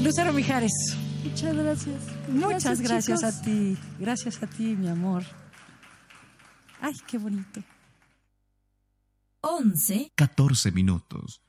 Lucero Mijares. Muchas gracias. Muchas gracias chicos. a ti. Gracias a ti, mi amor. Ay, qué bonito. 11, 14 minutos.